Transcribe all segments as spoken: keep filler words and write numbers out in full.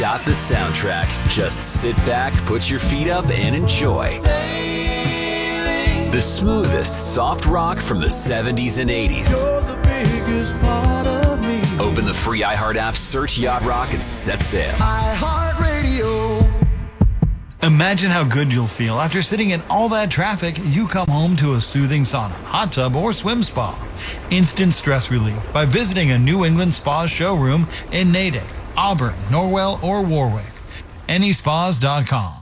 Got the soundtrack. Just sit back, put your feet up, and enjoy. The smoothest soft rock from the seventies and eighties. You're the biggest part of me. Open the free iHeart app, search Yacht Rock, and set sail. iHeartRadio. Imagine how good you'll feel after sitting in all that traffic. You come home to a soothing sauna, hot tub, or swim spa. Instant stress relief by visiting a New England Spa showroom in Natick, Auburn, Norwell, or Warwick. any spas dot com.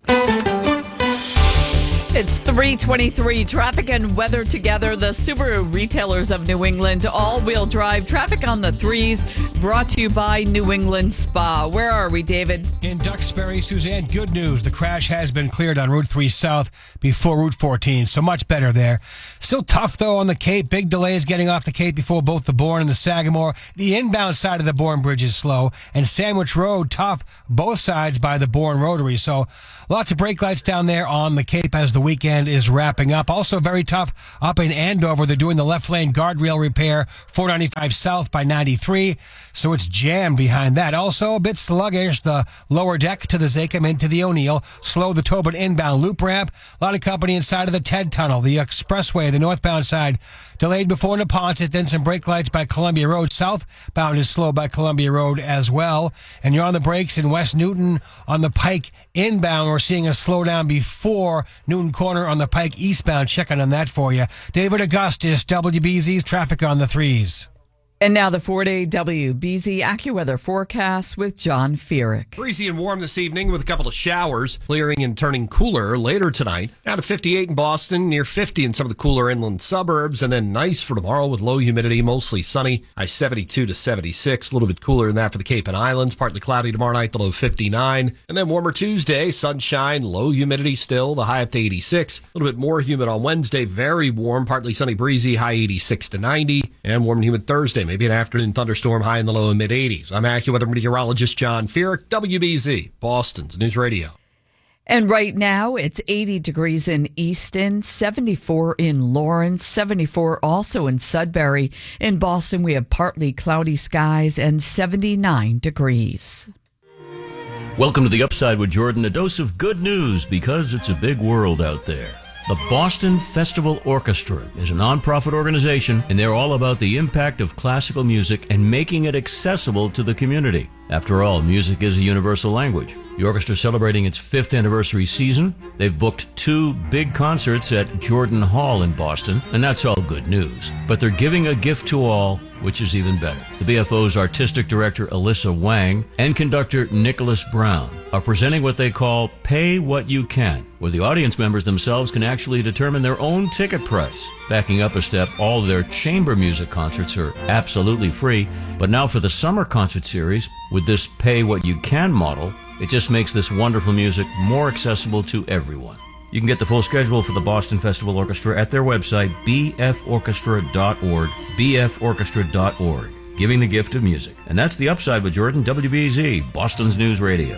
It's three twenty-three. Traffic and weather together. The Subaru retailers of New England. All-wheel drive traffic on the threes. Brought to you by New England Spa. Where are we, David? In Duxbury, Suzanne, good news. The crash has been cleared on Route three South before Route fourteen, so much better there. Still tough, though, on the Cape. Big delays getting off the Cape before both the Bourne and the Sagamore. The inbound side of the Bourne Bridge is slow, and Sandwich Road, tough, both sides by the Bourne Rotary. So lots of brake lights down there on the Cape as the weekend is wrapping up. Also very tough up in Andover. They're doing the left lane guardrail repair, four ninety-five South by ninety-three. So it's jammed behind that. Also a bit sluggish, the lower deck to the Zakim into the O'Neill. Slow the Tobin inbound loop ramp. A lot of company inside of the Ted Tunnel. The expressway, the northbound side, delayed before Neponset. Then some brake lights by Columbia Road. Southbound is slow by Columbia Road as well. And you're on the brakes in West Newton on the Pike inbound. We're seeing a slowdown before Newton Corner on the Pike eastbound. Checking on that for you. David Augustus, W B Z's traffic on the threes. And now the four-day W B Z AccuWeather forecast with John Feerick. Breezy and warm this evening with a couple of showers, clearing and turning cooler later tonight. Down to fifty-eight in Boston, near fifty in some of the cooler inland suburbs, and then nice for tomorrow with low humidity, mostly sunny. High seventy-two to seventy-six, a little bit cooler than that for the Cape and Islands. Partly cloudy tomorrow night, the low fifty-nine. And then warmer Tuesday, sunshine, low humidity still, the high up to eighty-six. A little bit more humid on Wednesday, very warm, partly sunny, breezy, high eighty-six to ninety. And warm and humid Thursday, maybe an afternoon thunderstorm, high in the low and mid eighties. I'm AccuWeather meteorologist John Feerick, W B Z, Boston's News Radio. And right now, it's eighty degrees in Easton, seventy-four in Lawrence, seventy-four also in Sudbury. In Boston, we have partly cloudy skies and seventy-nine degrees. Welcome to The Upside with Jordan, a dose of good news because it's a big world out there. The Boston Festival Orchestra is a nonprofit organization, and they're all about the impact of classical music and making it accessible to the community. After all, music is a universal language. The orchestra is celebrating its fifth anniversary season. They've booked two big concerts at Jordan Hall in Boston, and that's all good news. But they're giving a gift to all, which is even better. The B F O's artistic director, Alyssa Wang, and conductor Nicholas Brown are presenting what they call Pay What You Can, where the audience members themselves can actually determine their own ticket price. Backing up a step, all their chamber music concerts are absolutely free, but now for the summer concert series, with this Pay What You Can model, it just makes this wonderful music more accessible to everyone. You can get the full schedule for the Boston Festival Orchestra at their website, b f orchestra dot org, b f orchestra dot org, giving the gift of music. And that's The Upside with Jordan, W B Z, Boston's News Radio.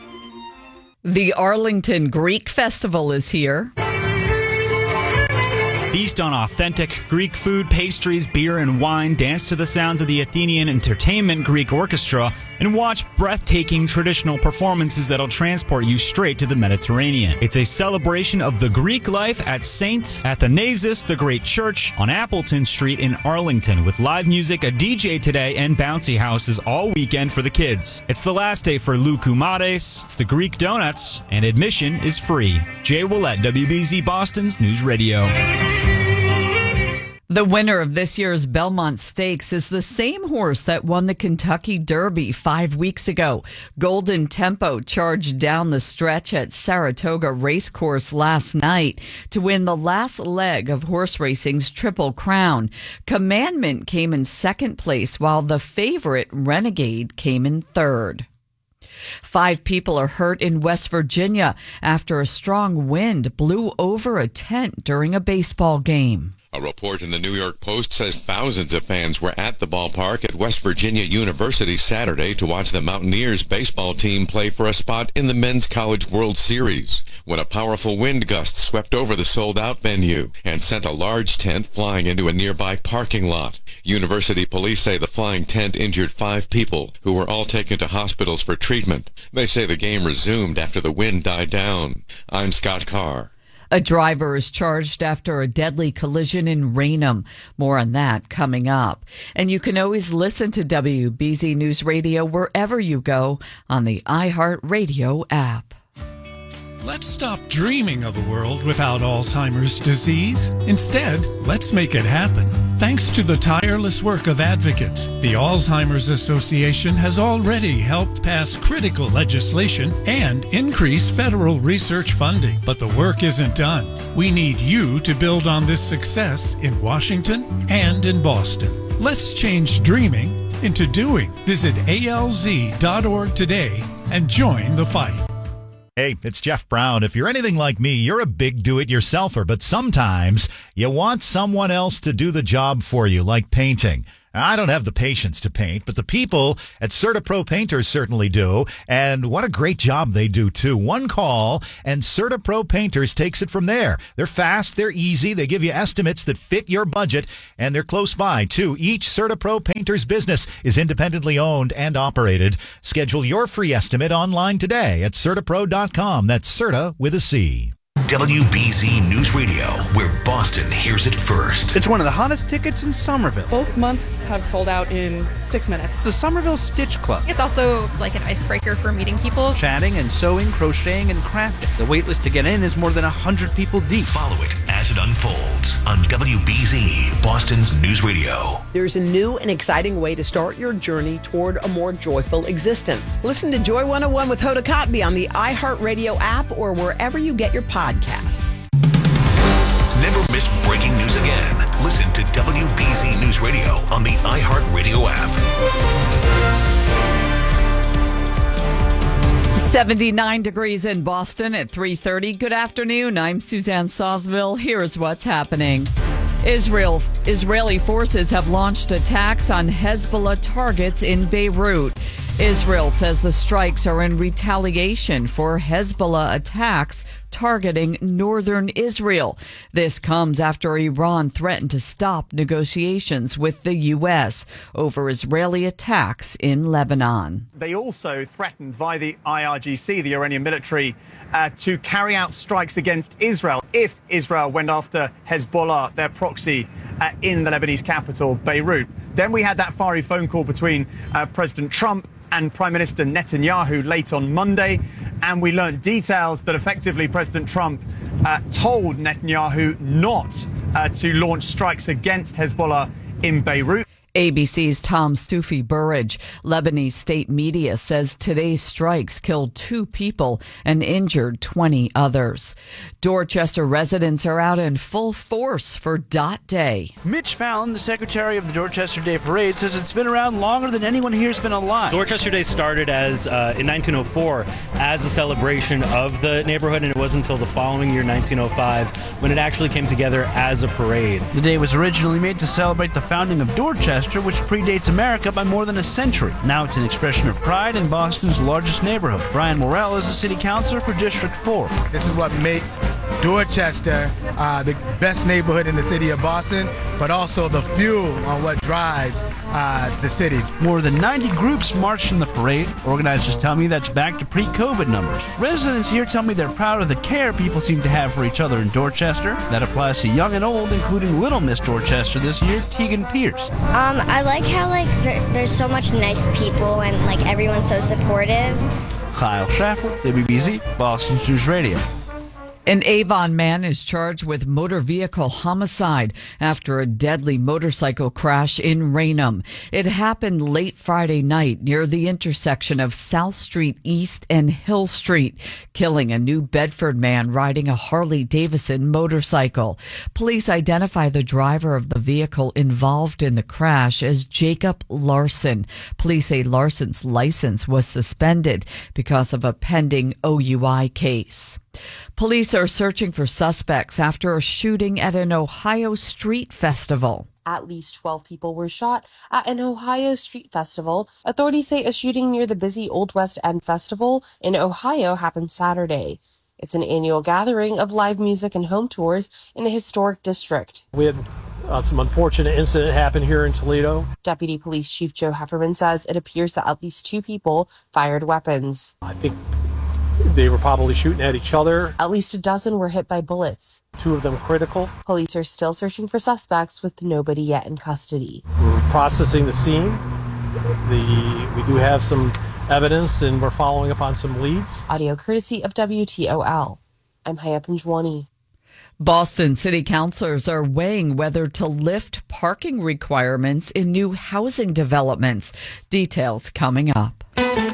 The Arlington Greek Festival is here. Feast on authentic Greek food, pastries, beer, and wine, dance to the sounds of the Athenian Entertainment Greek Orchestra, and watch breathtaking traditional performances that'll transport you straight to the Mediterranean. It's a celebration of the Greek life at Saint Athanasius the Great Church on Appleton Street in Arlington, with live music, a D J today, and bouncy houses all weekend for the kids. It's the last day for Lou Koumades, it's the Greek Donuts, and admission is free. Jay Willett, W B Z Boston's News Radio. The winner of this year's Belmont Stakes is the same horse that won the Kentucky Derby five weeks ago. Golden Tempo charged down the stretch at Saratoga Racecourse last night to win the last leg of horse racing's Triple Crown. Commandment came in second place, while the favorite Renegade came in third. Five people are hurt in West Virginia after a strong wind blew over a tent during a baseball game. A report in the New York Post says thousands of fans were at the ballpark at West Virginia University Saturday to watch the Mountaineers baseball team play for a spot in the Men's College World Series, when a powerful wind gust swept over the sold-out venue and sent a large tent flying into a nearby parking lot. University police say the flying tent injured five people who were all taken to hospitals for treatment. They say the game resumed after the wind died down. I'm Scott Carr. A driver is charged after a deadly collision in Raynham. More on that coming up. And you can always listen to W B Z News Radio wherever you go on the iHeartRadio app. Let's stop dreaming of a world without Alzheimer's disease. Instead, let's make it happen. Thanks to the tireless work of advocates, the Alzheimer's Association has already helped pass critical legislation and increase federal research funding. But the work isn't done. We need you to build on this success in Washington and in Boston. Let's change dreaming into doing. Visit A L Z dot org today and join the fight. Hey, it's Jeff Brown. If you're anything like me, you're a big do-it-yourselfer, but sometimes you want someone else to do the job for you, like painting. I don't have the patience to paint, but the people at CertaPro Painters certainly do, and what a great job they do, too. One call, and CertaPro Painters takes it from there. They're fast, they're easy, they give you estimates that fit your budget, and they're close by, too. Each CertaPro Painters business is independently owned and operated. Schedule your free estimate online today at Certapro dot com. That's Certa with a C. W B Z News Radio, where Boston hears it first. It's one of the hottest tickets in Somerville. Both months have sold out in six minutes. The Somerville Stitch Club. It's also like an icebreaker for meeting people. Chatting and sewing, crocheting, and crafting. The waitlist to get in is more than one hundred people deep. Follow it as it unfolds on W B Z, Boston's News Radio. There's a new and exciting way to start your journey toward a more joyful existence. Listen to Joy one oh one with Hoda Kotb on the iHeartRadio app or wherever you get your podcasts. Never miss breaking news again. Listen to W B Z News Radio on the iHeartRadio app. seventy-nine degrees in Boston at three thirty. Good afternoon. I'm Suzanne Sawsville. Here's what's happening. Israel, Israeli forces have launched attacks on Hezbollah targets in Beirut. Israel says the strikes are in retaliation for Hezbollah attacks targeting northern Israel. This comes after Iran threatened to stop negotiations with the U S over Israeli attacks in Lebanon. They also threatened via the I R G C, the Iranian military, uh, to carry out strikes against Israel if Israel went after Hezbollah, their proxy, uh, in the Lebanese capital, Beirut. Then we had that fiery phone call between uh, President Trump and Prime Minister Netanyahu late on Monday, and we learned details that effectively President Trump uh, told Netanyahu not uh, to launch strikes against Hezbollah in Beirut. A B C's Tom Sufi Burridge. Lebanese state media says today's strikes killed two people and injured twenty others. Dorchester residents are out in full force for Dot Day. Mitch Fallon, the secretary of the Dorchester Day Parade, says it's been around longer than anyone here's been alive. Dorchester Day started as uh, in nineteen oh four as a celebration of the neighborhood, and it wasn't until the following year, nineteen oh five, when it actually came together as a parade. The day was originally made to celebrate the founding of Dorchester, which predates America by more than a century. Now it's an expression of pride in Boston's largest neighborhood. Brian Morrell is the city councilor for District four. This is what makes Dorchester uh, the best neighborhood in the city of Boston, but also the fuel on what drives uh, the cities. More than ninety groups marched in the parade. Organizers tell me that's back to pre-COVID numbers. Residents here tell me they're proud of the care people seem to have for each other in Dorchester. That applies to young and old, including Little Miss Dorchester this year, Tegan Pierce. Um, I like how like there, there's so much nice people and like everyone's so supportive. Kyle Schaffer, W B Z, Boston News Radio. An Avon man is charged with motor vehicle homicide after a deadly motorcycle crash in Raynham. It happened late Friday night near the intersection of South Street East and Hill Street, killing a New Bedford man riding a Harley-Davidson motorcycle. Police identify the driver of the vehicle involved in the crash as Jacob Larson. Police say Larson's license was suspended because of a pending O U I case. Police are searching for suspects after a shooting at an Ohio street festival. At least twelve people were shot at an Ohio street festival. Authorities say a shooting near the busy Old West End Festival in Ohio happened Saturday. It's an annual gathering of live music and home tours in a historic district. We had Uh, some unfortunate incident happened here in Toledo. Deputy Police Chief Joe Hefferman says it appears that at least two people fired weapons. I think they were probably shooting at each other. At least a dozen were hit by bullets. Two of them critical. Police are still searching for suspects with nobody yet in custody. We're processing the scene. The, we do have some evidence and we're following up on some leads. Audio courtesy of W T O L. I'm Haya Panjwani. Boston city councilors are weighing whether to lift parking requirements in new housing developments. Details coming up.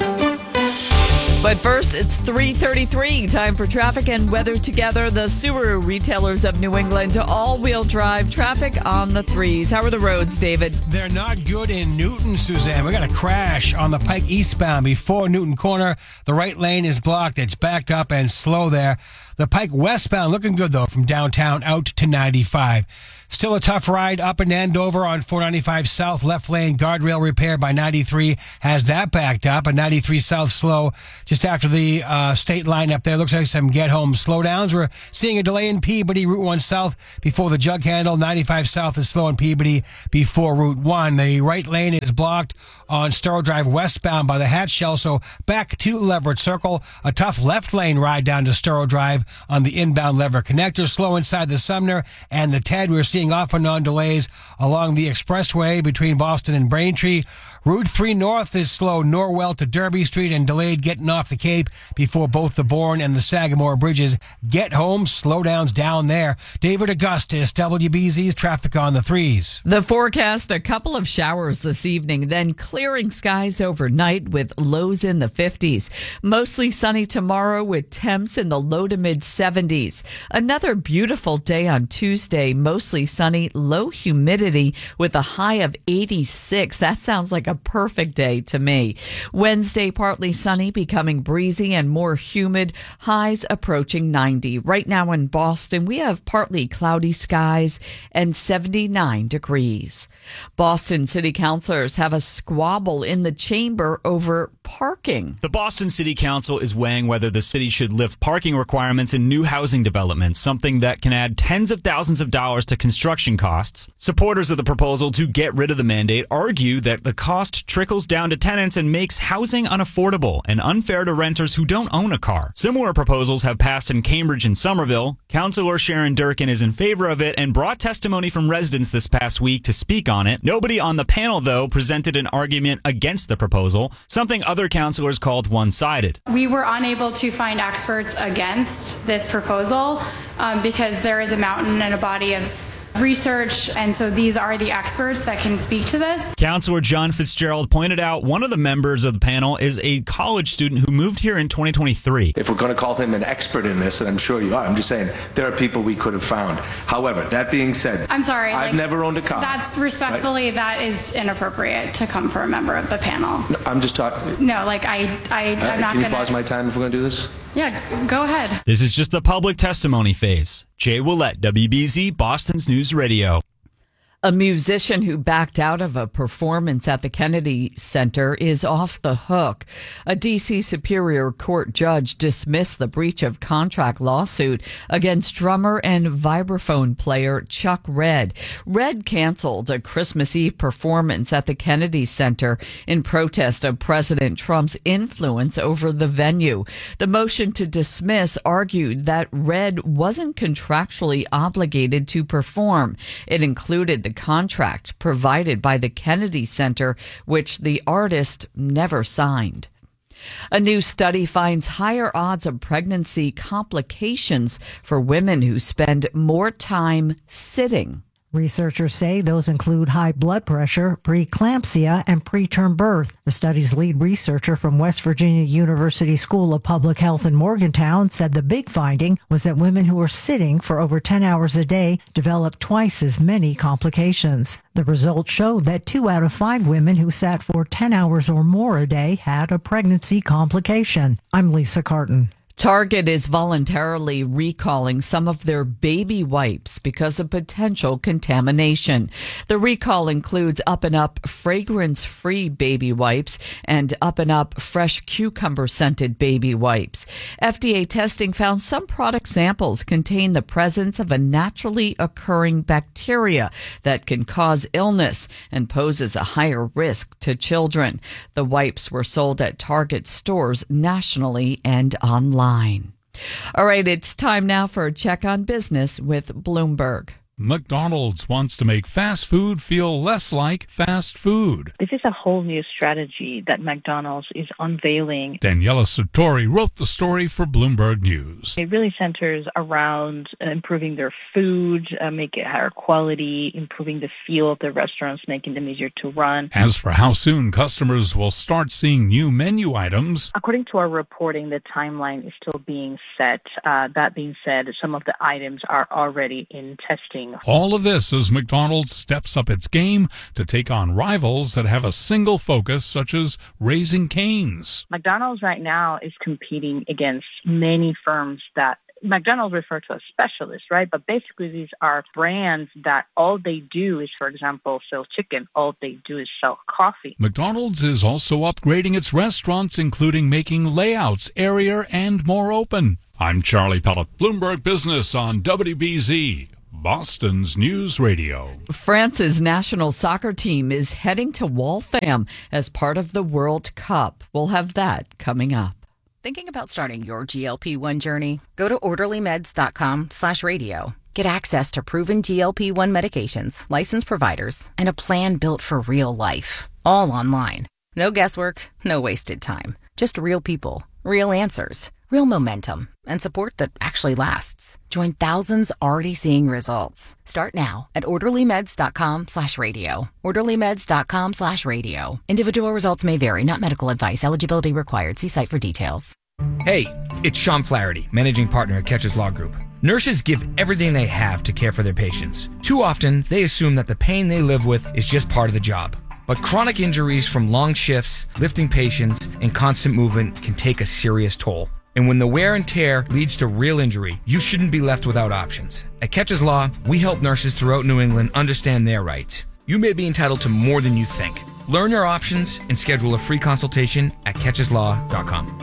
But first, it's three thirty-three. Time for traffic and weather together. The Subaru retailers of New England to all-wheel drive traffic on the threes. How are the roads, David? They're not good in Newton, Suzanne. We got a crash on the Pike eastbound before Newton Corner. The right lane is blocked. It's backed up and slow there. The Pike westbound looking good, though, from downtown out to ninety-five. Still a tough ride up in Andover on four ninety-five South. Left lane guardrail repair by ninety-three has that backed up. And ninety-three South slow just after the uh, state line up there. Looks like some get-home slowdowns. We're seeing a delay in Peabody, Route one South before the jug handle. ninety-five South is slow in Peabody before Route one. The right lane is blocked on Storrow Drive westbound by the Hatch Shell. So back to Leverett Circle. A tough left lane ride down to Storrow Drive on the inbound Lever connector. Slow inside the Sumner and the Ted. We're seeing off and on delays along the expressway between Boston and Braintree. Route three North is slow Norwell to Derby Street and delayed getting off the Cape before both the Bourne and the Sagamore bridges get home. Slowdowns down there. David Augustus, W B Z's traffic on the threes. The forecast, a couple of showers this evening, then clearing skies overnight with lows in the fifties. Mostly sunny tomorrow with temps in the low to mid seventies. Another beautiful day on Tuesday, mostly sunny, low humidity with a high of eighty-six. That sounds like a perfect day to me. Wednesday, partly sunny, becoming breezy and more humid, highs approaching ninety. Right now in Boston, we have partly cloudy skies and seventy-nine degrees. Boston city councilors have a squabble in the chamber over parking. The Boston City Council is weighing whether the city should lift parking requirements in new housing developments, something that can add tens of thousands of dollars to construction costs. Supporters of the proposal to get rid of the mandate argue that the cost trickles down to tenants and makes housing unaffordable and unfair to renters who don't own a car. Similar proposals have passed in Cambridge and Somerville. Councilor Sharon Durkin is in favor of it and brought testimony from residents this past week to speak on it. Nobody on the panel, though, presented an argument against the proposal, something other councilors called one-sided. We were unable to find experts against this proposal um, because there is a mountain and a body of research, and so these are the experts that can speak to this. Councilor John Fitzgerald pointed out one of the members of the panel is a college student who moved here in twenty twenty-three. If we're going to call him an expert in this, and I'm sure you are, I'm just saying there are people we could have found. However, that being said, I'm sorry, I've like, never owned a car. That's respectfully, right? That is inappropriate to come from a member of the panel. No, I'm just talking. No, like I, I, uh, I'm not Can you gonna... pause my time if we're going to do this? Yeah, go ahead. This is just the public testimony phase. Jay Willett, W B Z, Boston's News Radio. A musician who backed out of a performance at the Kennedy Center is off the hook. A D C Superior Court judge dismissed the breach of contract lawsuit against drummer and vibraphone player Chuck Redd. Redd canceled a Christmas Eve performance at the Kennedy Center in protest of President Trump's influence over the venue. The motion to dismiss argued that Redd wasn't contractually obligated to perform. It included the The contract provided by the Kennedy Center, which the artist never signed. A new study finds higher odds of pregnancy complications for women who spend more time sitting. Researchers say those include high blood pressure, preeclampsia, and preterm birth. The study's lead researcher from West Virginia University School of Public Health in Morgantown said the big finding was that women who are sitting for over ten hours a day develop twice as many complications. The results showed that two out of five women who sat for ten hours or more a day had a pregnancy complication. I'm Lisa Carton. Target is voluntarily recalling some of their baby wipes because of potential contamination. The recall includes Up and Up fragrance-free baby wipes and Up and Up fresh cucumber-scented baby wipes. F D A testing found some product samples contain the presence of a naturally occurring bacteria that can cause illness and poses a higher risk to children. The wipes were sold at Target stores nationally and online. All right, it's time now for a check on business with Bloomberg. McDonald's wants to make fast food feel less like fast food. This is a whole new strategy that McDonald's is unveiling. Daniela Sartori wrote the story for Bloomberg News. It really centers around improving their food, uh, make it higher quality, improving the feel of the restaurants, making them easier to run. As for how soon customers will start seeing new menu items, according to our reporting, the timeline is still being set. Uh, that being said, some of the items are already in testing. All of this as McDonald's steps up its game to take on rivals that have a single focus, such as Raising Cane's. McDonald's right now is competing against many firms that McDonald's refer to as specialists, right? But basically these are brands that all they do is, for example, sell chicken. All they do is sell coffee. McDonald's is also upgrading its restaurants, including making layouts airier and more open. I'm Charlie Pellet, Bloomberg Business on W B Z. Boston's News Radio. France's national soccer team is heading to Waltham as part of the World Cup. We'll have that coming up. Thinking about starting your G L P one journey? Go to orderly meds dot com slash radio. Get access to proven G L P one medications, licensed providers, and a plan built for real life. All online. No guesswork, no wasted time. Just real people, real answers, real momentum, and support that actually lasts. Join thousands already seeing results. Start now at orderly meds dot com slash radio. orderly meds dot com slash radio. Individual results may vary, not medical advice. Eligibility required. See site for details. Hey, it's Sean Flaherty, managing partner at Catches Law Group. Nurses give everything they have to care for their patients. Too often, they assume that the pain they live with is just part of the job. But chronic injuries from long shifts, lifting patients, and constant movement can take a serious toll. And when the wear and tear leads to real injury, you shouldn't be left without options. At Catches Law, we help nurses throughout New England understand their rights. You may be entitled to more than you think. Learn your options and schedule a free consultation at catches law dot com.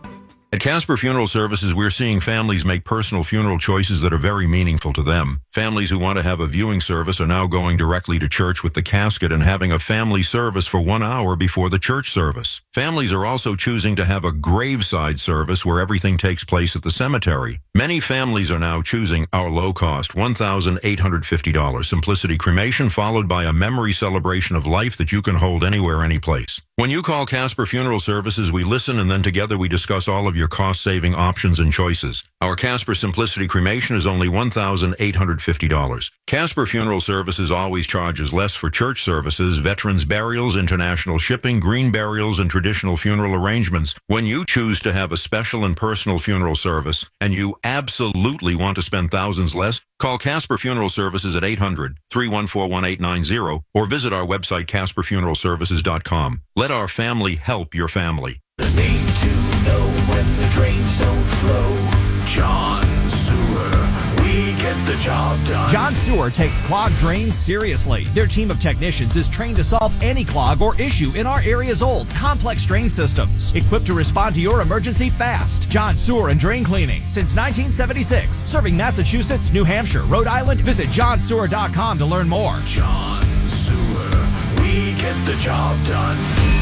At Casper Funeral Services, we're seeing families make personal funeral choices that are very meaningful to them. Families who want to have a viewing service are now going directly to church with the casket and having a family service for one hour before the church service. Families are also choosing to have a graveside service where everything takes place at the cemetery. Many families are now choosing our low-cost one thousand eight hundred fifty dollars Simplicity Cremation, followed by a memory celebration of life that you can hold anywhere, anyplace. When you call Casper Funeral Services, we listen and then together we discuss all of your cost-saving options and choices. Our Casper Simplicity Cremation is only one thousand eight hundred fifty dollars. Casper Funeral Services always charges less for church services, veterans burials, international shipping, green burials, and traditional funeral arrangements. When you choose to have a special and personal funeral service, and you absolutely want to spend thousands less, call Casper Funeral Services at eight hundred, three one four, one eight nine zero or visit our website casper funeral services dot com. Let our family help your family. The name to know when the drains don't flow. John Sewer. We get the job done. John Sewer takes clogged drains seriously. Their team of technicians is trained to solve any clog or issue in our area's old, complex drain systems. Equipped to respond to your emergency fast. John Sewer and Drain Cleaning. Since nineteen seventy-six. Serving Massachusetts, New Hampshire, Rhode Island. Visit john sewer dot com to learn more. John Sewer. We get the job done.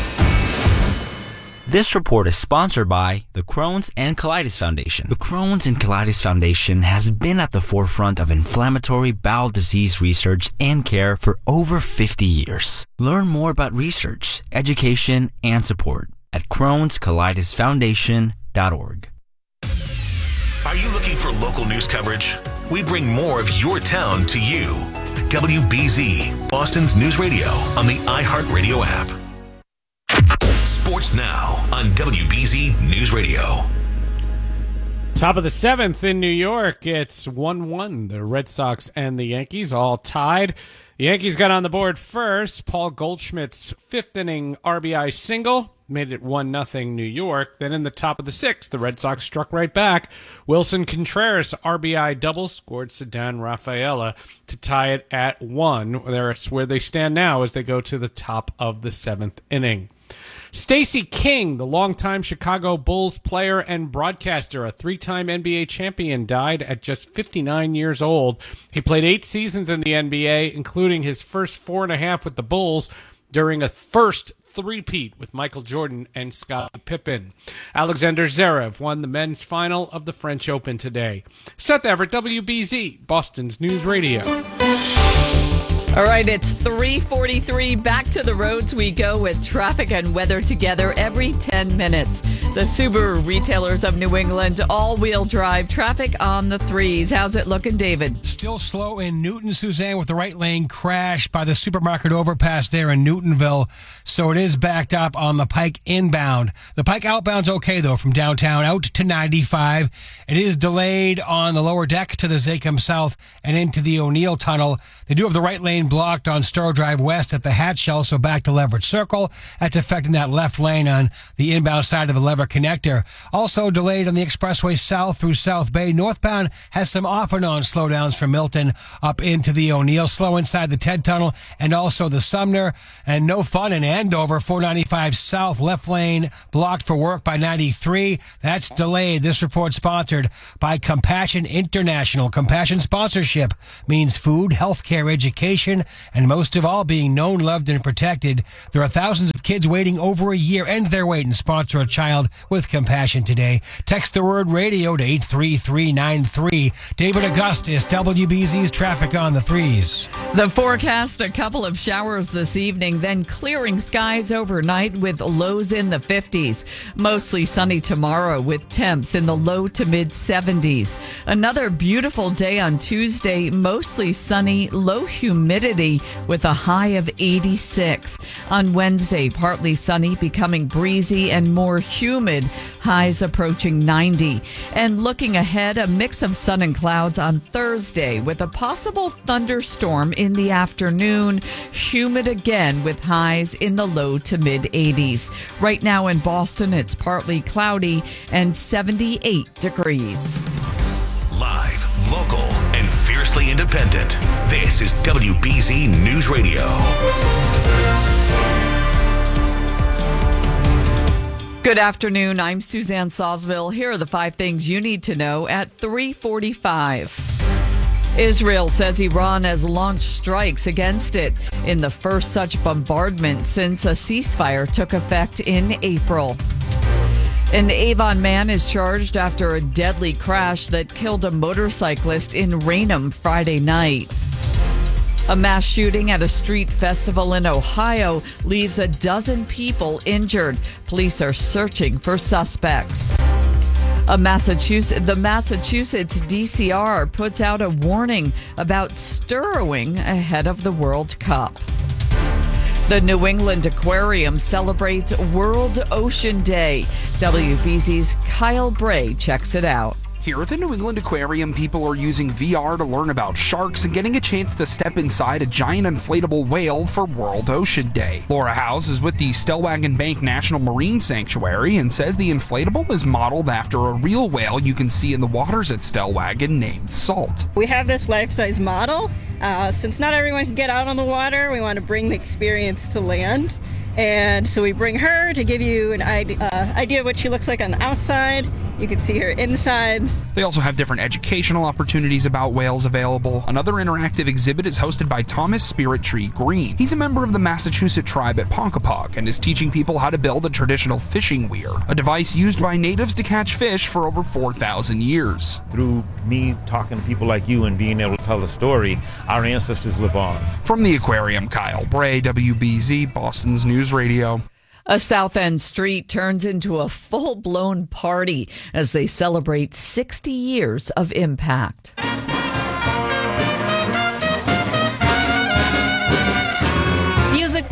This report is sponsored by the Crohn's and Colitis Foundation. The Crohn's and Colitis Foundation has been at the forefront of inflammatory bowel disease research and care for over fifty years. Learn more about research, education, and support at crohns colitis foundation dot org. Are you looking for local news coverage? We bring more of your town to you. W B Z, Boston's News Radio on the iHeartRadio app. Sports Now on W B Z News Radio. Top of the seventh in New York, it's one one. The Red Sox and the Yankees all tied. The Yankees got on the board first. Paul Goldschmidt's fifth inning R B I single made it one nothing New York. Then in the top of the sixth, the Red Sox struck right back. Wilson Contreras, R B I double, scored Ceddanne Rafaela to tie it at one. That's where they stand now as they go to the top of the seventh inning. Stacey King, the longtime Chicago Bulls player and broadcaster, a three-time N B A champion, died at just fifty-nine years old. He played eight seasons in the N B A, including his first four and a half with the Bulls during a first three-peat with Michael Jordan and Scottie Pippen. Alexander Zverev won the men's final of the French Open today. Seth Everett, W B Z, Boston's News Radio. All right, it's three forty-three. Back to the roads we go with traffic and weather together every ten minutes. The Subaru retailers of New England, all-wheel drive traffic on the threes. How's it looking, David? Still slow in Newton, Suzanne, with the right lane crash by the supermarket overpass there in Newtonville. So it is backed up on the Pike inbound. The Pike outbound's okay, though, from downtown out to ninety-five. It is delayed on the lower deck to the Zachem South and into the O'Neill Tunnel. They do have the right lane blocked on Storrow Drive West at the Hatchell, so back to Leverett Circle. That's affecting that left lane on the inbound side of the Leverett Connector. Also delayed on the expressway south through South Bay. Northbound has some off and on slowdowns from Milton up into the O'Neill. Slow inside the Ted Tunnel and also the Sumner. And no fun in Andover. four ninety-five south, left lane blocked for work by ninety-three. That's delayed. This report sponsored by Compassion International. Compassion sponsorship means food, healthcare, education, and most of all, being known, loved, and protected. There are thousands of kids waiting over a year. End their wait and sponsor a child with compassion today. Text the word radio to eight three three nine three. David Augustus, W B Z's traffic on the threes. The forecast, a couple of showers this evening, then clearing skies overnight with lows in the fifties. Mostly sunny tomorrow with temps in the low to mid seventies. Another beautiful day on Tuesday, mostly sunny, low humidity with a high of eighty-six. On Wednesday, partly sunny, becoming breezy and more humid, highs approaching ninety. And looking ahead, a mix of sun and clouds on Thursday with a possible thunderstorm in the afternoon. Humid again with highs in the low to mid eighties. Right now in Boston, it's partly cloudy and seventy-eight degrees. Live, local, and fiercely independent. This is W B Z News Radio. Good afternoon. I'm Suzanne Sawsville. Here are the five things you need to know at three forty-five. Israel says Iran has launched strikes against it in the first such bombardment since a ceasefire took effect in April. An Avon man is charged after a deadly crash that killed a motorcyclist in Raynham Friday night. A mass shooting at a street festival in Ohio leaves a dozen people injured. Police are searching for suspects. A Massachusetts, the Massachusetts D C R puts out a warning about stirring ahead of the World Cup. The New England Aquarium celebrates World Ocean Day. W B Z's Kyle Bray checks it out. Here at the New England Aquarium, people are using V R to learn about sharks and getting a chance to step inside a giant inflatable whale for World Ocean Day. Laura House is with the Stellwagen Bank National Marine Sanctuary and says the inflatable is modeled after a real whale you can see in the waters at Stellwagen named Salt. We have this life-size model. Uh, since not everyone can get out on the water, we want to bring the experience to land. And so we bring her to give you an idea, uh, idea of what she looks like on the outside. You can see her insides. They also have different educational opportunities about whales available. Another interactive exhibit is hosted by Thomas Spirit Tree Green. He's a member of the Massachusetts tribe at Ponkapog and is teaching people how to build a traditional fishing weir, a device used by natives to catch fish for over four thousand years. Through me talking to people like you and being able to tell the story, our ancestors live on. From the aquarium, Kyle Bray, W B Z, Boston's News Radio. A South End street turns into a full-blown party as they celebrate sixty years of impact. Music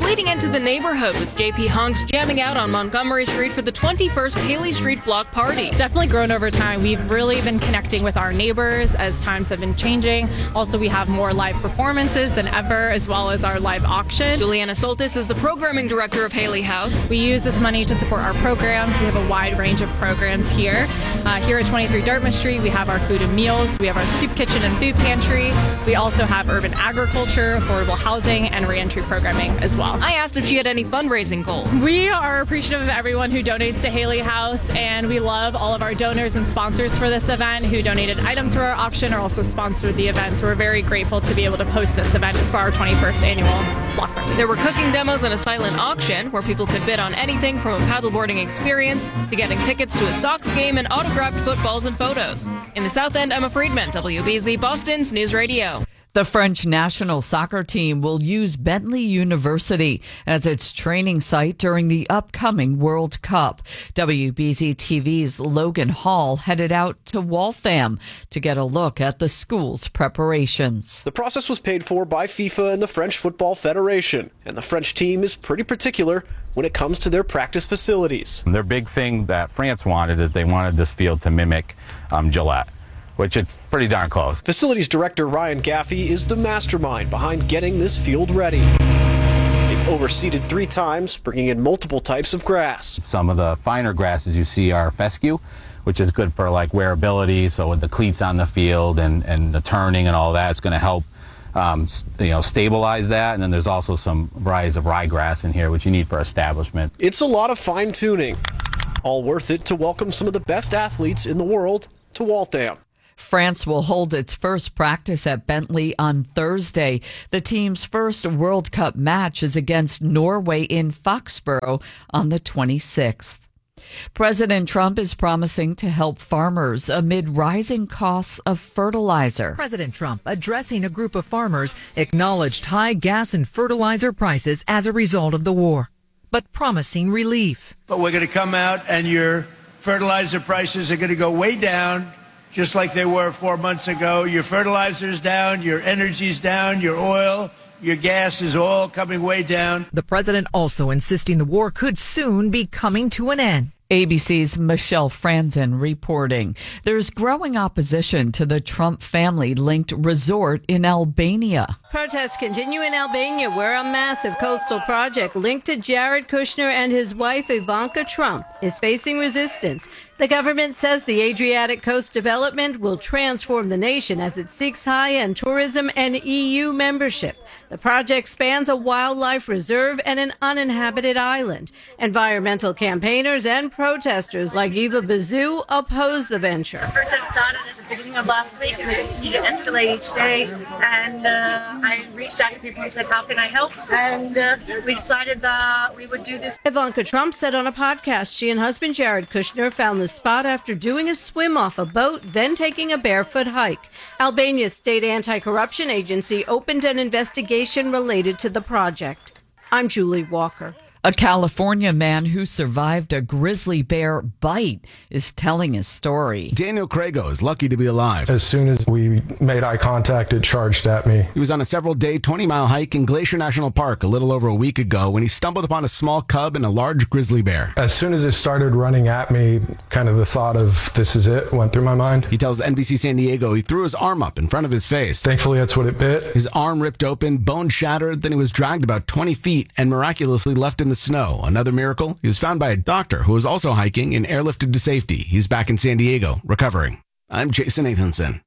bleeding into the neighborhood with J P Honks jamming out on Montgomery Street for the twenty-first Haley Street Block Party. It's definitely grown over time. We've really been connecting with our neighbors as times have been changing. Also, we have more live performances than ever, as well as our live auction. Juliana Soltis is the programming director of Haley House. We use this money to support our programs. We have a wide range of programs here. Uh, here at twenty-three Dartmouth Street, we have our food and meals. We have our soup kitchen and food pantry. We also have urban agriculture, affordable housing, and reentry programming as well. I asked if she had any fundraising goals. We are appreciative of everyone who donates to Haley House, and we love all of our donors and sponsors for this event who donated items for our auction or also sponsored the event. So we're very grateful to be able to host this event for our twenty-first annual block party. There were cooking demos and a silent auction where people could bid on anything from a paddleboarding experience to getting tickets to a Sox game and autographed footballs and photos. In the South End, Emma Friedman, W B Z Boston's News Radio. The French national soccer team will use Bentley University as its training site during the upcoming World Cup. W B Z T V's Logan Hall headed out to Waltham to get a look at the school's preparations. The process was paid for by FIFA and the French Football Federation, and the French team is pretty particular when it comes to their practice facilities. Their big thing that France wanted is they wanted this field to mimic um, Gillette, which it's pretty darn close. Facilities director Ryan Gaffey is the mastermind behind getting this field ready. They've overseeded three times, bringing in multiple types of grass. Some of the finer grasses you see are fescue, which is good for like wearability, so with the cleats on the field and, and the turning and all that, it's going to help um, you know, stabilize that. And then there's also some varieties of ryegrass in here, which you need for establishment. It's a lot of fine-tuning, all worth it to welcome some of the best athletes in the world to Waltham. France will hold its first practice at Bentley on Thursday. The team's first World Cup match is against Norway in Foxborough on the twenty-sixth. President Trump is promising to help farmers amid rising costs of fertilizer. President Trump, addressing a group of farmers, acknowledged high gas and fertilizer prices as a result of the war, but promising relief. But we're going to come out and your fertilizer prices are going to go way down, just like they were four months ago. Your fertilizer's down, your energy's down, your oil, your gas is all coming way down. The president also insisting the war could soon be coming to an end. A B C's Michelle Franzen reporting. There's growing opposition to the Trump family-linked resort in Albania. Protests continue in Albania, where a massive coastal project linked to Jared Kushner and his wife Ivanka Trump is facing resistance. The government says the Adriatic Coast development will transform the nation as it seeks high-end tourism and E U membership. The project spans a wildlife reserve and an uninhabited island. Environmental campaigners and protesters like Eva Bazou oppose the venture. The protest started at the beginning of last week and they continue to escalate each day. And uh, I reached out to people and said, how can I help? And uh, we decided that we would do this. Ivanka Trump said on a podcast she and husband Jared Kushner found the spot after doing a swim off a boat, then taking a barefoot hike. Albania's state anti-corruption agency opened an investigation related to the project. I'm Julie Walker. A California man who survived a grizzly bear bite is telling his story. Daniel Crago is lucky to be alive. As soon as we made eye contact, it charged at me. He was on a several-day twenty-mile hike in Glacier National Park a little over a week ago when he stumbled upon a small cub and a large grizzly bear. As soon as it started running at me, kind of the thought of this is it went through my mind. He tells N B C San Diego he threw his arm up in front of his face. Thankfully, that's what it bit. His arm ripped open, bone shattered, then he was dragged about twenty feet and miraculously left in the snow. Another miracle, he was found by a doctor who was also hiking and airlifted to safety. He's back in San Diego, recovering. I'm Jason Nathanson.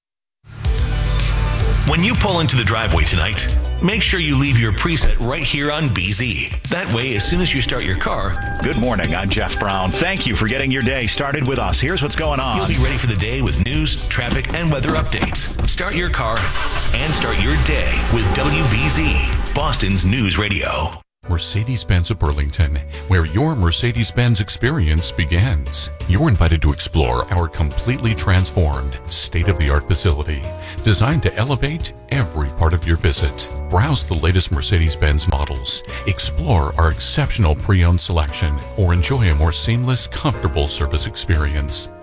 When you pull into the driveway tonight, make sure you leave your preset right here on B Z. That way, as soon as you start your car... Good morning, I'm Jeff Brown. Thank you for getting your day started with us. Here's what's going on. You'll be ready for the day with news, traffic, and weather updates. Start your car and start your day with W B Z, Boston's News Radio. Mercedes-Benz of Burlington, where your Mercedes-Benz experience begins. You're invited to explore our completely transformed, state-of-the-art facility, designed to elevate every part of your visit. Browse the latest Mercedes-Benz models, explore our exceptional pre-owned selection, or enjoy a more seamless, comfortable service experience.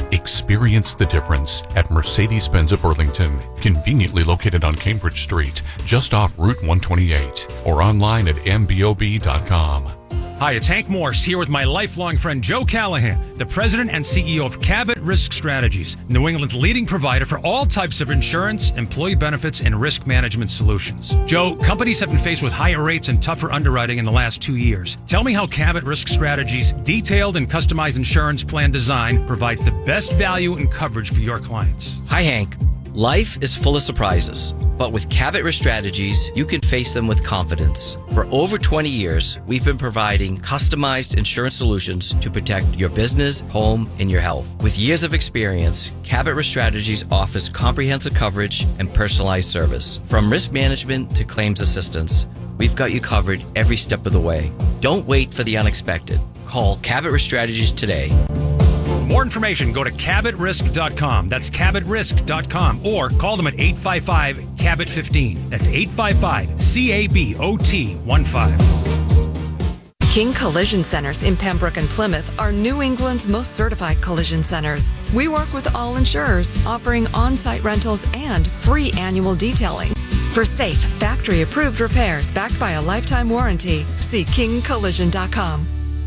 Experience the difference at Mercedes-Benz of Burlington, conveniently located on Cambridge Street, just off Route one twenty-eight, or online at m b o b dot com. Hi, it's Hank Morse here with my lifelong friend Joe Callahan, the president and C E O of Cabot Risk Strategies, New England's leading provider for all types of insurance, employee benefits, and risk management solutions. Joe, companies have been faced with higher rates and tougher underwriting in the last two years. Tell me how Cabot Risk Strategies' detailed and customized insurance plan design provides the best value and coverage for your clients. Hi, Hank. Life is full of surprises, but with Cabot Risk Strategies, you can face them with confidence. For over twenty years, we've been providing customized insurance solutions to protect your business, home, and your health. With years of experience, Cabot Risk Strategies offers comprehensive coverage and personalized service. From risk management to claims assistance, we've got you covered every step of the way. Don't wait for the unexpected. Call Cabot Risk Strategies today. For more information, go to cabot risk dot com. That's cabot risk dot com. Or call them at eight five five, C A B O T fifteen. That's eight five five, C A B O T fifteen. King Collision Centers in Pembroke and Plymouth are New England's most certified collision centers. We work with all insurers, offering on-site rentals and free annual detailing. For safe, factory-approved repairs backed by a lifetime warranty, see king collision dot com.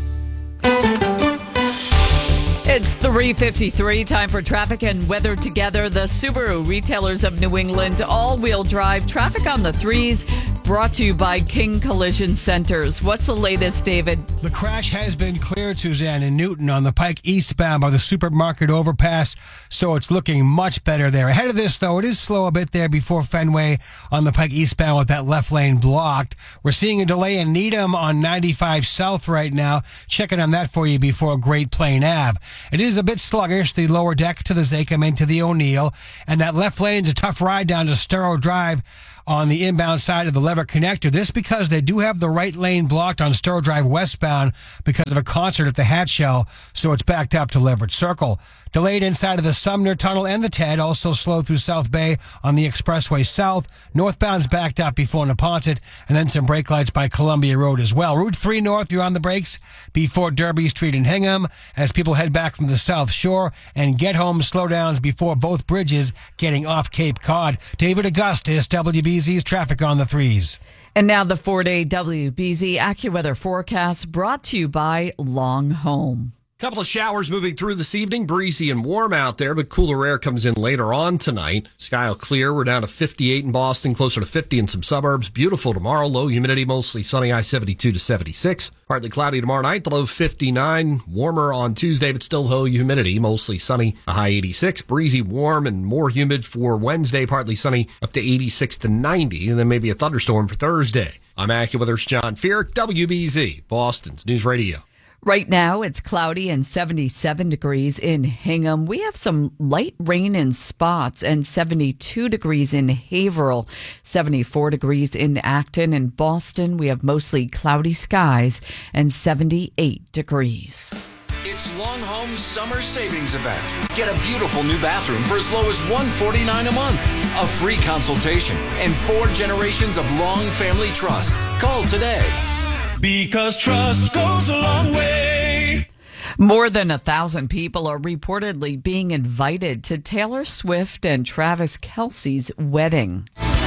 It's three fifty-three, time for traffic and weather together. The Subaru Retailers of New England all-wheel drive traffic on the threes, brought to you by King Collision Centers. What's the latest, David? The crash has been cleared, Suzanne, in Newton on the Pike eastbound by the supermarket overpass, so it's looking much better there. Ahead of this, though, it is slow a bit there before Fenway on the Pike eastbound with that left lane blocked. We're seeing a delay in Needham on ninety-five South right now. Checking on that for you before Great Plain Avenue. It is a bit sluggish, the lower deck to the Zakem into the O'Neill, and that left lane's a tough ride down to Sturrow Drive on the inbound side of the Lever Connector. This because they do have the right lane blocked on Sturrow Drive westbound because of a concert at the Hatchell, so it's backed up to Leverett Circle. Delayed inside of the Sumner Tunnel and the Ted, also slow through South Bay on the Expressway South. Northbound's backed up before Neponset, and then some brake lights by Columbia Road as well. Route three North, you're on the brakes before Derby Street and Hingham as people head back from the South Shore, and get home slowdowns before both bridges getting off Cape Cod. David Augustus, W B Z's traffic on the threes. And now the four-day W B Z AccuWeather forecast brought to you by Long Home. Couple of showers moving through this evening, breezy and warm out there, but cooler air comes in later on tonight. Sky will clear. We're down to fifty-eight in Boston, closer to fifty in some suburbs. Beautiful tomorrow. Low humidity, mostly sunny, high seventy-two to seventy-six. Partly cloudy tomorrow night, the low fifty-nine. Warmer on Tuesday, but still low humidity, mostly sunny, a high eighty-six. Breezy, warm, and more humid for Wednesday, partly sunny, up to eighty-six to ninety, and then maybe a thunderstorm for Thursday. I'm AccuWeather's John Fear, W B Z, Boston's News Radio. Right now, it's cloudy and seventy-seven degrees in Hingham. We have some light rain in spots and seventy-two degrees in Haverhill, seventy-four degrees in Acton and Boston. We have mostly cloudy skies and seventy-eight degrees. It's Long Home's summer savings event. Get a beautiful new bathroom for as low as one hundred forty-nine dollars a month. A free consultation and four generations of Long Family Trust. Call today. Because trust goes a long way. More than a thousand people are reportedly being invited to Taylor Swift and Travis Kelce's wedding.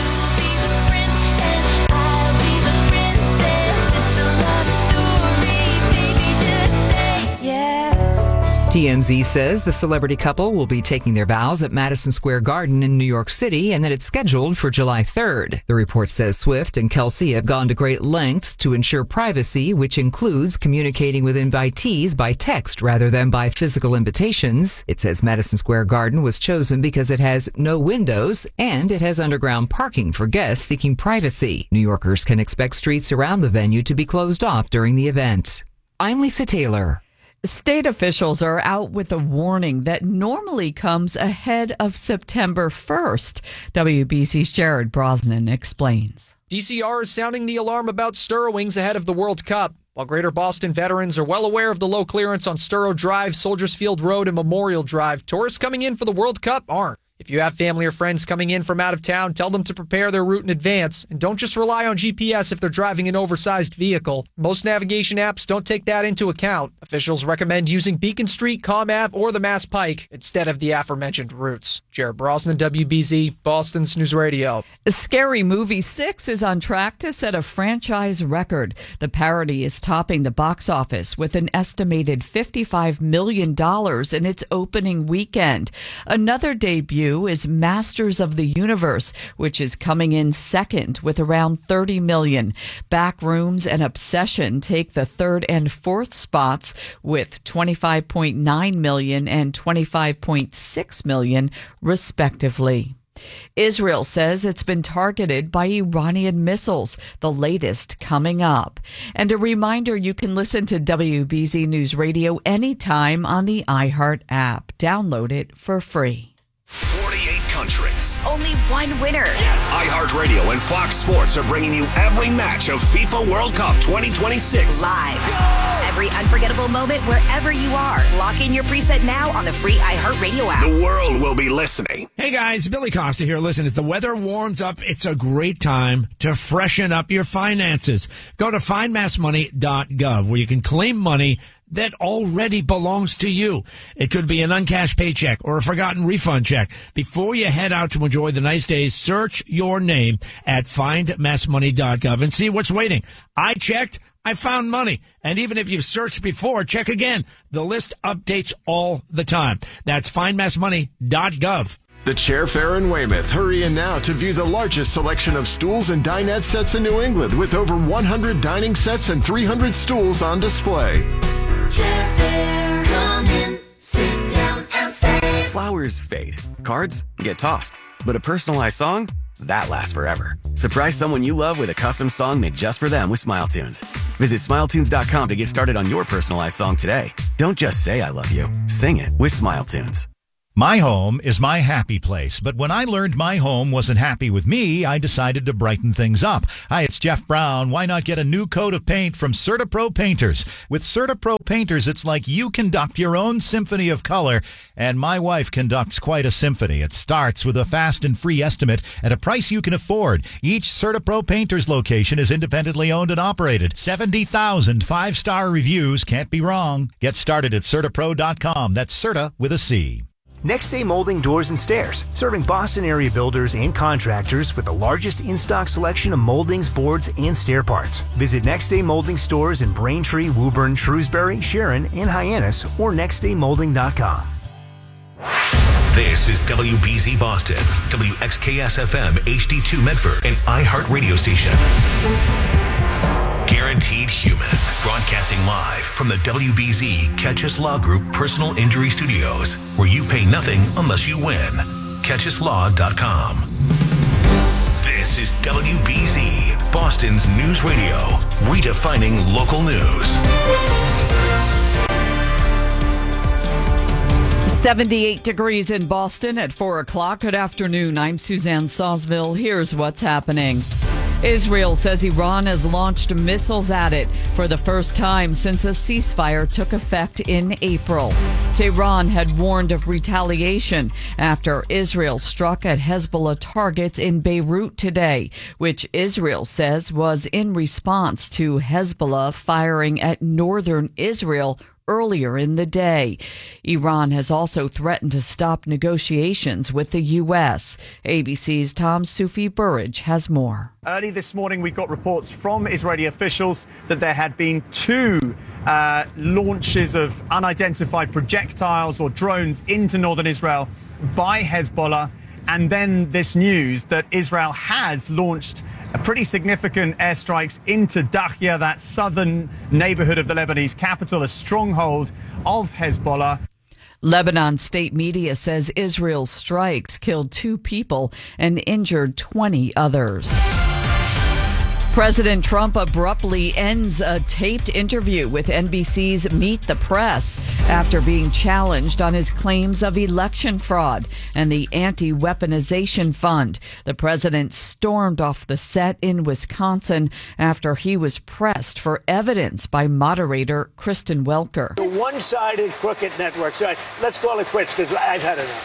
T M Z says the celebrity couple will be taking their vows at Madison Square Garden in New York City and that it's scheduled for July third. The report says Swift and Kelce have gone to great lengths to ensure privacy, which includes communicating with invitees by text rather than by physical invitations. It says Madison Square Garden was chosen because it has no windows and it has underground parking for guests seeking privacy. New Yorkers can expect streets around the venue to be closed off during the event. I'm Lisa Taylor. State officials are out with a warning that normally comes ahead of September first. W B C's Jared Brosnan explains. D C R is sounding the alarm about Stirrowings ahead of the World Cup. While Greater Boston veterans are well aware of the low clearance on Sturrow Drive, Soldiers Field Road, and Memorial Drive, tourists coming in for the World Cup aren't. If If you have family or friends coming in from out of town, tell them to prepare their route in advance, and don't just rely on G P S if they're driving an oversized vehicle. Most navigation apps don't take that into account. Officials recommend using Beacon Street, Comm Ave, or the Mass Pike instead of the aforementioned routes. Jared Brosnan, W B Z, Boston's News Radio. Scary Movie six is on track to set a franchise record. The parody is topping the box office with an estimated fifty-five million dollars in its opening weekend. Another debut is Masters of the Universe, which is coming in second with around thirty million dollars. Backrooms and Obsession take the third and fourth spots with twenty-five point nine million dollars and twenty-five point six million dollars, respectively. Israel says it's been targeted by Iranian missiles, the latest coming up. And a reminder, you can listen to W B Z News Radio anytime on the iHeart app. Download it for free. forty-eight countries. Only one winner. Yes. iHeartRadio and Fox Sports are bringing you every match of FIFA World Cup twenty twenty-six. Live. Go! Every unforgettable moment wherever you are. Lock in your preset now on the free iHeartRadio app. The world will be listening. Hey guys, Billy Costa here. Listen, as the weather warms up, it's a great time to freshen up your finances. Go to find mass money dot gov where you can claim money that already belongs to you. It could be an uncashed paycheck or a forgotten refund check. Before you head out to enjoy the nice days, search your name at find mass money dot gov and see what's waiting. I checked. I found money. And even if you've searched before, check again. The list updates all the time. That's find mass money dot gov. The Chair Fair in Weymouth. Hurry in now to view the largest selection of stools and dinette sets in New England with over one hundred dining sets and three hundred stools on display. Chair Fair, come in, sit down and save. Flowers fade. Cards get tossed. But a personalized song? That lasts forever. Surprise someone you love with a custom song made just for them with Smile Tunes. Visit smile tunes dot com to get started on your personalized song today. Don't just say I love you. Sing it with Smile Tunes. My home is my happy place, but when I learned my home wasn't happy with me, I decided to brighten things up. Hi, it's Jeff Brown. Why not get a new coat of paint from CertaPro Painters? With CertaPro Painters, it's like you conduct your own symphony of color, and my wife conducts quite a symphony. It starts with a fast and free estimate at a price you can afford. Each CertaPro Painters location is independently owned and operated. seventy thousand five-star reviews. Can't be wrong. Get started at CertaPro dot com. That's Certa with a C. Next Day Molding Doors and Stairs, serving Boston area builders and contractors with the largest in-stock selection of moldings, boards, and stair parts. Visit Next Day Molding stores in Braintree, Woburn, Shrewsbury, Sharon, and Hyannis, or next day molding dot com. This is W B Z Boston, W X K S F M H D two Medford, and iHeart Radio Station. Guaranteed Human, broadcasting live from the W B Z Catch Us Law Group Personal Injury Studios, where you pay nothing unless you win. catch us law dot com. This is W B Z, Boston's news radio, redefining local news. seventy-eight degrees in Boston at four o'clock. Good afternoon. I'm Suzanne Sawsville. Here's what's happening. Israel says Iran has launched missiles at it for the first time since a ceasefire took effect in April. Tehran had warned of retaliation after Israel struck at Hezbollah targets in Beirut today, which Israel says was in response to Hezbollah firing at northern Israel earlier in the day. Iran has also threatened to stop negotiations with the U S. A B C's Tom Sufi Burridge has more. Early this morning, we got reports from Israeli officials that there had been two uh, launches of unidentified projectiles or drones into northern Israel by Hezbollah. And then this news that Israel has launched a pretty significant airstrikes into Dahya, that southern neighborhood of the Lebanese capital, a stronghold of Hezbollah. Lebanon state media says Israel's strikes killed two people and injured twenty others. President Trump abruptly ends a taped interview with N B C's Meet the Press after being challenged on his claims of election fraud and the anti-weaponization fund. The president stormed off the set in Wisconsin after he was pressed for evidence by moderator Kristen Welker. The one-sided crooked network. So let's call it quits because I've had enough.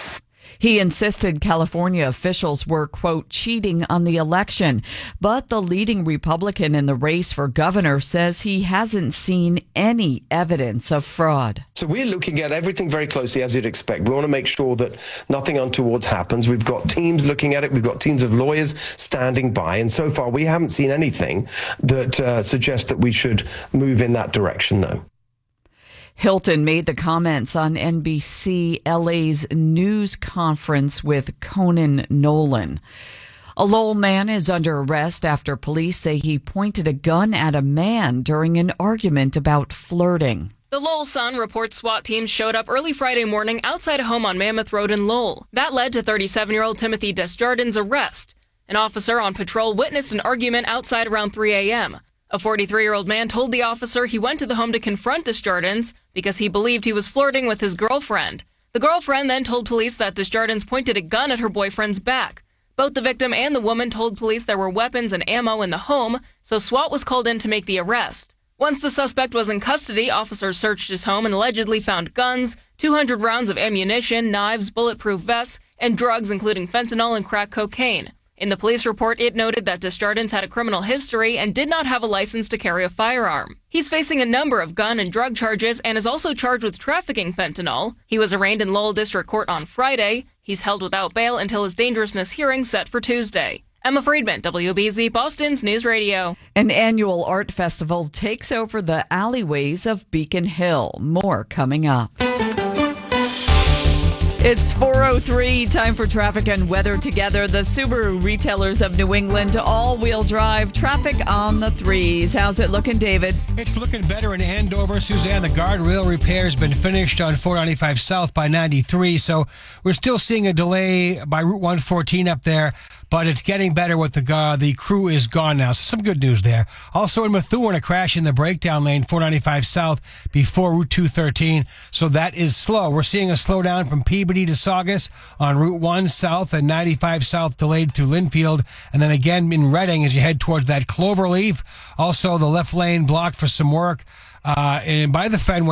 He insisted California officials were, quote, cheating on the election. But the leading Republican in the race for governor says he hasn't seen any evidence of fraud. So we're looking at everything very closely, as you'd expect. We want to make sure that nothing untoward happens. We've got teams looking at it. We've got teams of lawyers standing by. And so far, we haven't seen anything that uh, suggests that we should move in that direction, no. Hilton made the comments on N B C L A's news conference with Conan Nolan. A Lowell man is under arrest after police say he pointed a gun at a man during an argument about flirting. The Lowell Sun reports SWAT teams showed up early Friday morning outside a home on Mammoth Road in Lowell. That led to thirty-seven-year-old Timothy Desjardins' arrest. An officer on patrol witnessed an argument outside around three a.m. A forty-three-year-old man told the officer he went to the home to confront Desjardins because he believed he was flirting with his girlfriend. The girlfriend then told police that Desjardins pointed a gun at her boyfriend's back. Both the victim and the woman told police there were weapons and ammo in the home, so SWAT was called in to make the arrest. Once the suspect was in custody, officers searched his home and allegedly found guns, two hundred rounds of ammunition, knives, bulletproof vests, and drugs including fentanyl and crack cocaine. In the police report, it noted that Desjardins had a criminal history and did not have a license to carry a firearm. He's facing a number of gun and drug charges and is also charged with trafficking fentanyl. He was arraigned in Lowell District Court on Friday. He's held without bail until his dangerousness hearing set for Tuesday. Emma Friedman, W B Z Boston's News Radio. An annual art festival takes over the alleyways of Beacon Hill. More coming up. It's four oh three, time for traffic and weather together. The Subaru retailers of New England, all-wheel drive, traffic on the threes. How's it looking, David? It's looking better in Andover. Suzanne, the guardrail repair has been finished on four ninety-five south by ninety-three, so we're still seeing a delay by Route one fourteen up there, but it's getting better with the uh, the crew is gone now, so some good news there. Also in Methuen, a crash in the breakdown lane, four ninety-five south before Route two thirteen, so that is slow. We're seeing a slowdown from Peabody to Saugus on Route one south and ninety-five south delayed through Linfield, and then again in Reading as you head towards that Cloverleaf. Also the left lane blocked for some work uh, and by the Fenway.